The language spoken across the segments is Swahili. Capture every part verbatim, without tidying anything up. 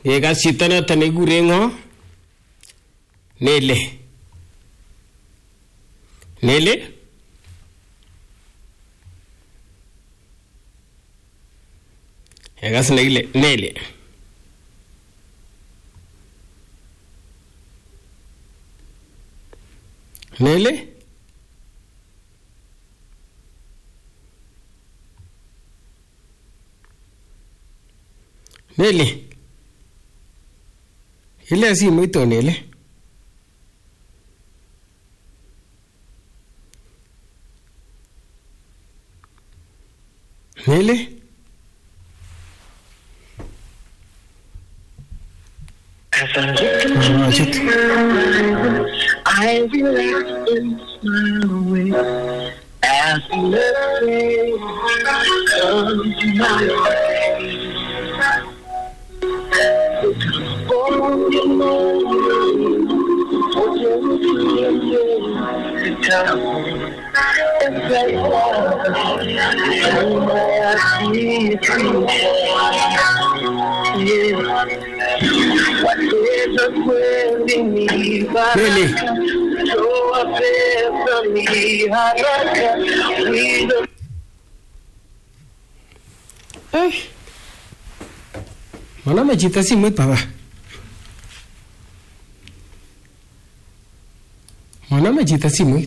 Ye ka chito noton nekikuren ng'o? Nele. Nele? Ye kas nekile Nele. Nele? Nele? Ile simu ito Nele? Nele? As I look into your I relax and smile away. As nothing comes my way. Oh, you know, oh, you know, it's like water. I see it through. Yeah. What is a friend in me? Really? So I feel from me. I we don't. Eh. Mana majita si muit baba. Mana majita si muit.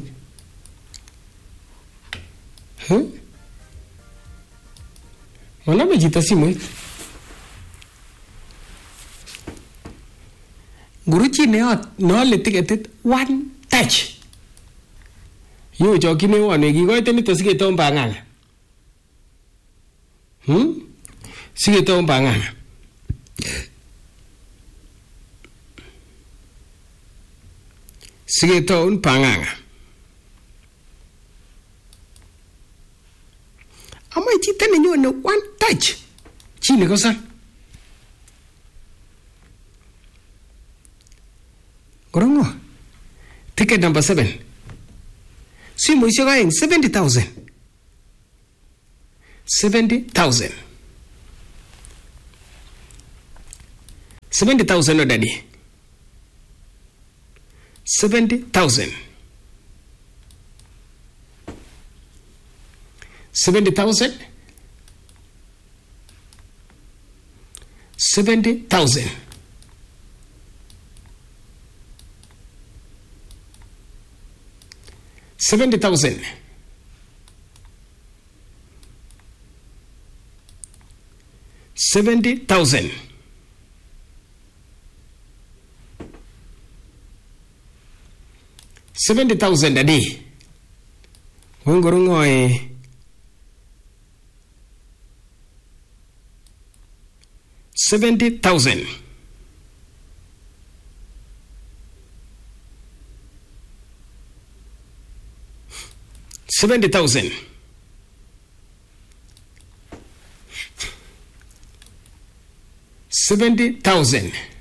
Huh? Mana majita si muit. Guruji ne no le ticket one touch. Yo joki ne one gi go teni to sige to mbanganga. Hmm? Sige to mbanganga. Sige to mbanganga. Amai ti teni nyo ne one touch. Chini ko san. Korongo. Ticket number seven. Simu isyo kaing seventy thousand. Seventy thousand. Seventy thousand, no daddy. Seventy thousand. Seventy thousand. Seventy thousand. Seventy thousand. Seventy thousand. Seventy thousand a day. Wongorongoi. Seventy thousand. Seventy thousand. Seventy thousand.